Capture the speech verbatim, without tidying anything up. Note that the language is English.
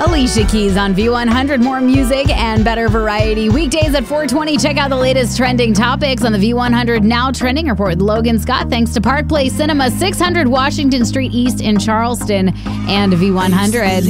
Alicia Keys on V one hundred. More music and better variety. Weekdays at four twenty. Check out the latest trending topics on the V one hundred Now Trending Report with Logan Scott. Thanks to Park Place Cinema, six hundred Washington Street East in Charleston and V one hundred.